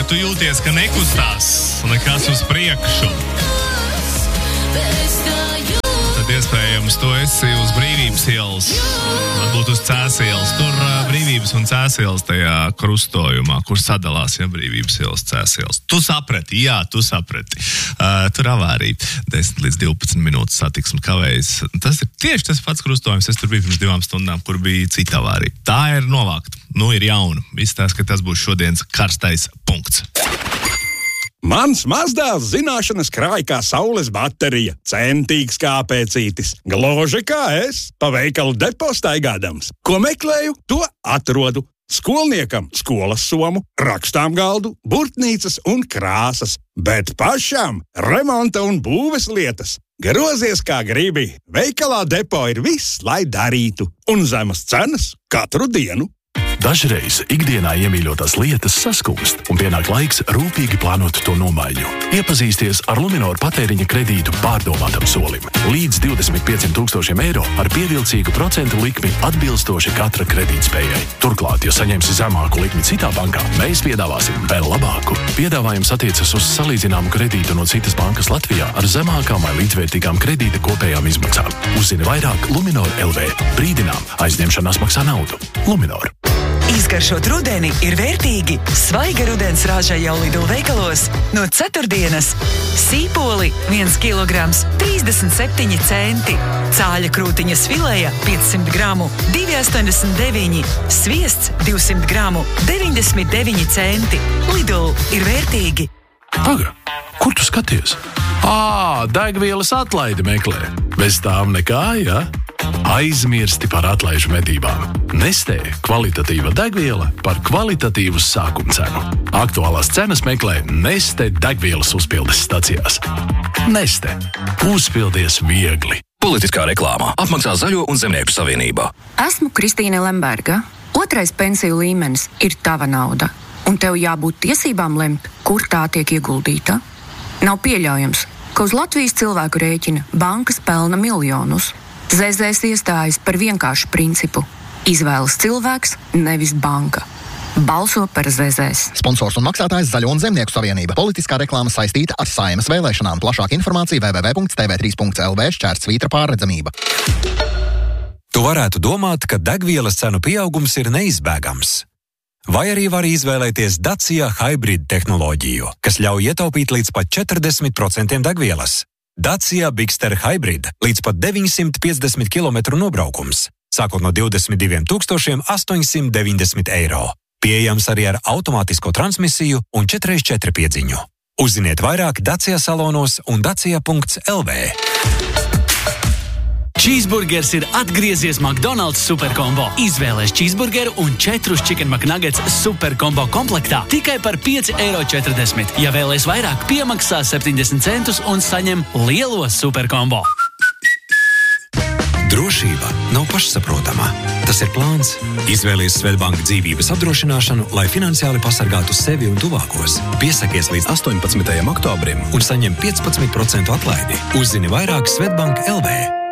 ja tu jūties, ka nekustās nekas uz priekšu, tad iespējams tu esi uz Brīvības ielas, varbūt uz Cēs ielas, tur Brīvības un Cēs ielas tajā krustojumā, kur sadalās, Brīvības ielas, Cēs ielas. Tu saprati, tu saprati. Tur avārija 10 līdz 12 minūtes satiksme kavējas. Tas ir tieši tas pats krustojums. Es tur biju pirms 2 stundām, kur bija cita avārija. Tā ir novākta. Ir jauna. Izstāsta, ka tas būs šodienas karstais punkts. Mans mazdēls zināšanas krāj kā saules baterija, centīgs kā pēcītis. Gluži kā es, pa veikalu depo staigādams. Ko meklēju, to atrodu. Skolniekam skolas somu, rakstām galdu, burtnīcas un krāsas, bet pašam remonta un būves lietas. Grozies kā gribi, veikalā depo ir viss, lai darītu, un zemas cenas katru dienu. Dažreiz ikdienā iemīļotās lietas saskūst, un pienāk laiks rūpīgi plānot to nomaiņu. Iepazīsties ar Luminor patēriņa kredītu pārdomātam solim. Līdz 25 000 eiro ar pievilcīgu procentu likmi atbilstoši katra kredītspējai. Turklāt, ja saņemsi zemāku likmi citā bankā, mēs piedāvāsim vēl labāku. Piedāvājums attiecas uz salīdzināmu kredītu no citas bankas Latvijā ar zemākām vai līdzvērtīgām kredīta kopējām izmaksām. Uzzini vairāk Luminor LV. Brīdinām, aizņemšanās maksā naudu. Luminor. Izgaršot rudeni ir vērtīgi. Svaiga rudens rāža jau Lidl veikalos. No ceturtdienas sīpoli 1 kilograms 37 centi. Cāļa krūtiņas filēja 500 gramu 2,89. Sviests 200 gramu 99 centi. Lidl ir vērtīgi. Paga, kur tu skaties? Degvielas atlaidi meklē. Bez tām nekā, ja? Aizmirsti par atlaižu medībām. Nestē kvalitatīva degviela par kvalitatīvu sākumcenu. Aktuālās cenas meklē Neste degvielas uzpildes stacijās. Neste. Uzpildies viegli. Politiskā reklāmā apmaksā Zaļo un Zemnieku savienībā. Esmu Kristīne Lemberga. 2. pensiju līmenis ir tava nauda, un tev jābūt tiesībām lemt, kur tā tiek ieguldīta. Nav pieļaujams, ka uz Latvijas cilvēku rēķina bankas pelna miljonus. ZZS iestājas par vienkāršu principu. Izvēlas cilvēks, nevis banka. Balso par ZZS. Sponsors un maksātājs Zaļo un Zemnieku savienība. Politiskā reklāma saistīta ar Saeimas vēlēšanām. Plašāka informācija www.tv3.lv/svītra pārredzamība. Tu varētu domāt, ka degvielas cenu pieaugums ir neizbēgams. Vai arī var izvēlēties Dacia Hybrid tehnoloģiju, kas ļauj ietaupīt līdz pat 40% degvielas. Dacia Bigster Hybrid līdz pat 950 km nobraukums, sākot no 22 890 eiro. Pieejams arī ar automātisko transmisiju un 4x4 piedziņu. Uzziniet vairāk Dacia salonos un dacia.lv. Cheeseburgers ir atgriezies McDonald's superkombo. Izvēlēs cheeseburgeru un 4 chicken McNuggets superkombo komplektā tikai par 5,40 €. Ja vēlēs vairāk, piemaksā 70 centus un saņem lielo superkombo. Drošība nav pašsaprotama. Tas ir plāns. Izvēlies Svedbank dzīvības apdrošināšanu, lai finansiāli pasargātu sevi un tuvākos. Piesakies līdz 18. oktobrim un saņem 15% atlaidi. Uzzini vairāk Svedbank LV.